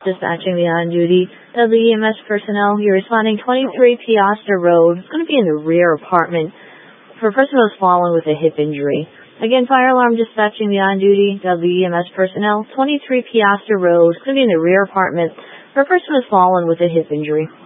dispatching the on-duty WEMS personnel. You're responding 23 Piastre Road. It's going to be in the rear apartment for a person who was fallen with a hip injury. Again, fire alarm dispatching the on-duty WEMS personnel. 23 Piastre Road. It's going to be in the rear apartment for a person who was fallen with a hip injury.